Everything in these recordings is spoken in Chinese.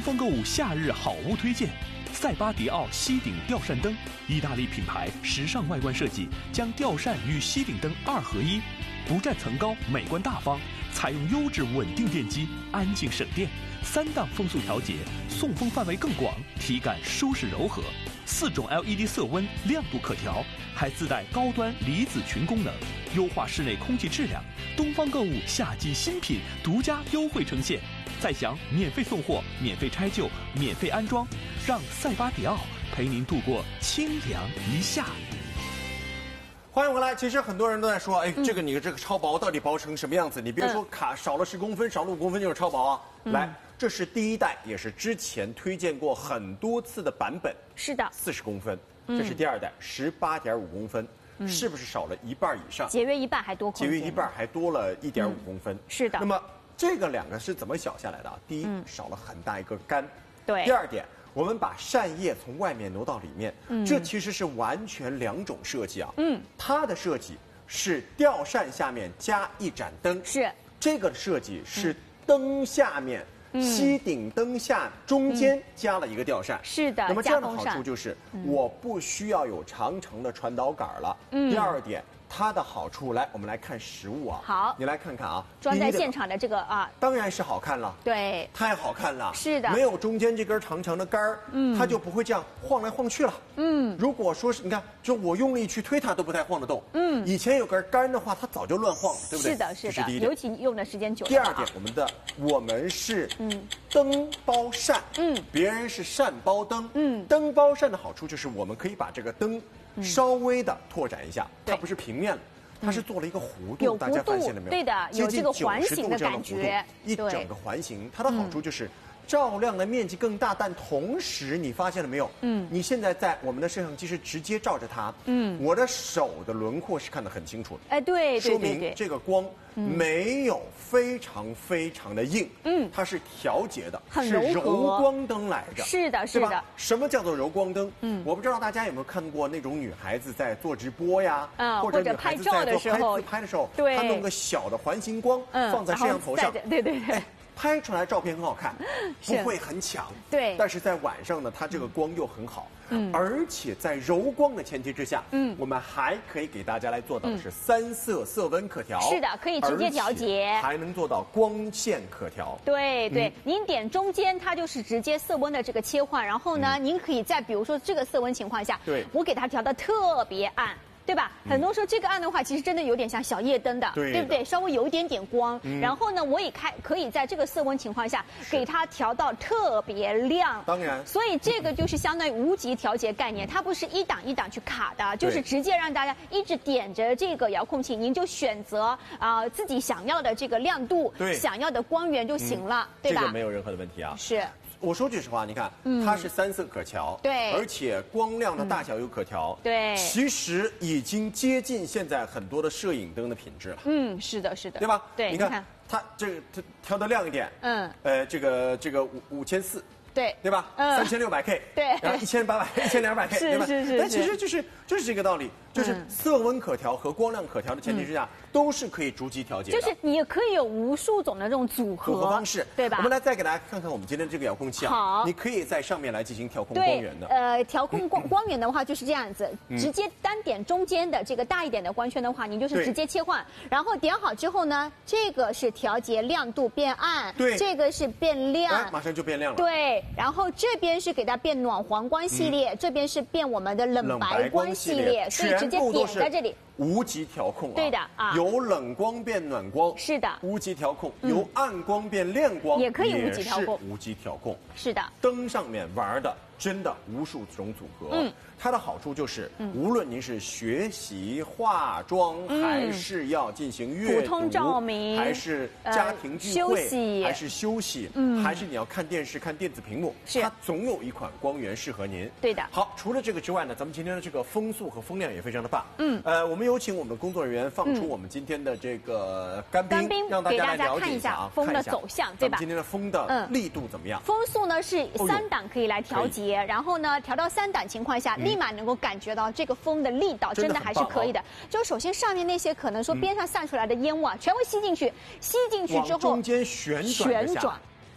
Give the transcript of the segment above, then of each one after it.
方购物夏日好物推荐：塞巴迪奥吸顶吊扇灯，意大利品牌，时尚外观设计，将吊扇与吸顶灯2合一，不占层高，美观大方，采用优质稳定电机，安静省电，3档风速调节，送风范围更广，体感舒适柔和，4种 LED 色温，亮度可调，还自带高端离子群功能，优化室内空气质量。东方购物夏季新品独家优惠呈现，再享免费送货、免费拆旧、免费安装，让塞巴迪奥陪您度过清凉一夏。 欢迎回来。其实很多人都在说，哎，这个超薄到底薄成什么样子？你别说卡少了10公分，少了5公分就是超薄啊。来，这是第一代，也是之前推荐过很多次的版本。 是的 ，40公分。这是第二代，18.5公分。是不是少了1半以上？ 节约1半还多空间， 节约1半还多了1.5公分。 是的。 那么这个2个是怎么小下来的啊？第一，少了很大一个杆。 对。 第二点，我们把扇叶从外面挪到里面，这其实是完全2种设计啊。它的设计是吊扇下面加一盏灯， 是这个设计是灯下面。吸顶灯下中间加了一个吊扇， 是的。 那么这样的好处就是，我不需要有长长的传导杆了。第二点，它的好处来，我们来看实物啊。 好， 你来看看啊， 装在现场的这个啊， 当然是好看了。 对， 太好看了。 是的， 没有中间这根长长的杆儿，它就不会这样晃来晃去了。如果说是你看，就我用力去推它都不太晃得动。以前有根杆的话，它早就乱晃了，对不对？ 是的，是的。 这是第一点， 尤其用的时间久了。 第二点，我们是灯包扇，别人是扇包灯，灯包扇的好处就是我们可以把这个灯稍微的拓展一下，它不是平面了。它是做了一个弧度，大家发现了没有？ 对的，有这个环形的感觉， 一整个环形。它的好处就是照亮的面积更大，但同时你发现了没有？你现在在我们的摄像机是直接照着它，我的手的轮廓是看得很清楚的。 哎，对， 说明这个光没有非常非常的硬，它是调节的，是柔光灯来着。 是的，是的。 什么叫做柔光灯？我不知道大家有没有看过那种女孩子在做直播呀， 或者拍照的时候， 自拍的时候， 对， 她弄个小的环形光放在摄像头上， 对对对。 拍出来照片很好看，不会很抢， 对。 但是在晚上呢，它这个光又很好，而且在柔光的前提之下，我们还可以给大家来做到的是3色色温可调， 是的，可以直接调节， 还能做到光线可调。 对对，您点中间，它就是直接色温的这个切换，然后呢，您可以在比如说这个色温情况下， 对， 我给它调得特别暗。对吧？很多时候这个暗的话，其实真的有点像小夜灯的，对不对？稍微有一点点光，然后呢，我也可以在这个色温情况下给它调到特别亮。 当然， 所以这个就是相当于无级调节概念，它不是一档一档去卡的，就是直接让大家一直点着这个遥控器，您就选择自己想要的这个亮度，想要的光源就行了，对吧？ 这个没有任何的问题啊。 是。 我说句实话，你看，它是3色可调， 对， 而且光亮的大小又可调， 对， 其实已经接近现在很多的摄影灯的品质了。 是的，是的， 对吧？ 对， 你看它这个它调得亮一点，这个5400。对吧？3600K， 对， 然后1800、1200K， 对吧？ 是。 但其实就是这个道理，就是色温可调和光亮可调的前提之下，都是可以逐级调节的。 就是你也可以有无数种的这种组合方式， 对吧？ 我们来再给大家看看我们今天这个遥控器啊。 好， 你可以在上面来进行调控光源的。调控光源的话就是这样子，直接单点中间的这个大一点的光圈的话，你就是直接切换，然后点好之后呢，这个是调节亮度变暗， 对， 这个是变亮， 马上就变亮了。 对。然后这边是给它变暖黄光系列，这边是变我们的冷白光系列，所以直接点在这里。 无级调控啊， 对的啊， 由冷光变暖光， 是的， 无级调控；由暗光变亮光， 也可以无级调控， 无级调控， 是的。 灯上面玩的真的无数种组合，它的好处就是，无论您是学习、化妆，还是要进行阅读、 普通照明， 还是家庭聚会，还是休息，还是你要看电视、看电子屏幕，它总有一款光源适合您。 对的。 好，除了这个之外呢，咱们今天的这个风速和风量也非常的棒。我们有请我们的工作人员放出我们今天的这个干冰，让大家来了解一下啊， 风的走向，对吧？ 今天的风的力度怎么样？ 风速呢是3档可以来调节，然后呢调到3档情况下，立马能够感觉到这个风的力道真的还是可以的。就首先上面那些可能说边上散出来的烟雾啊，全部吸进去，吸进去之后往中间旋转。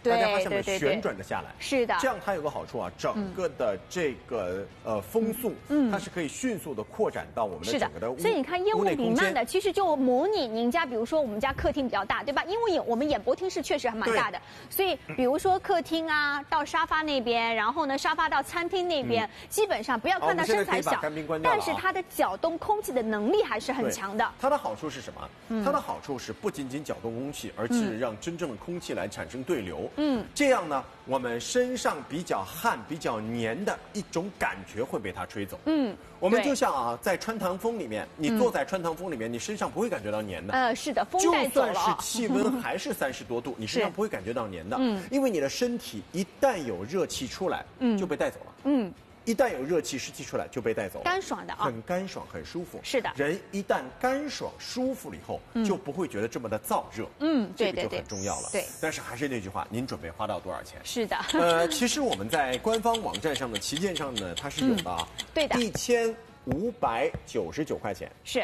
大家发现没有？旋转着下来。 是的。 这样它有个好处啊，整个的这个风速，它是可以迅速的扩展到我们的整个的屋内空间。 所以你看烟雾弥漫的，其实就模拟您家，比如说我们家客厅比较大，对吧？因为我们演播厅是确实还蛮大的，所以比如说客厅啊，到沙发那边，然后呢沙发到餐厅那边，基本上不要看它身材小，但是它的搅动空气的能力还是很强的。 它的好处是什么？它的好处是不仅仅搅动空气，而是让真正的空气来产生对流。这样呢，我们身上比较汗、比较黏的一种感觉会被它吹走。我们就像啊，在穿堂风里面，你坐在穿堂风里面，你身上不会感觉到黏的。 是的，风带走了。 就算是气温还是30多度，你身上不会感觉到黏的。因为你的身体一旦有热气出来，就被带走了。一旦有热气、湿气出来，就被带走了。 干爽的啊， 很干爽，很舒服。 是的， 人一旦干爽、舒服了以后，就不会觉得这么的燥热。这个就很重要了。对，但是还是那句话，您准备花到多少钱？ 是的。 其实我们在官方网站上的旗舰上呢，它是有的啊。 对的。 1599块钱。 是。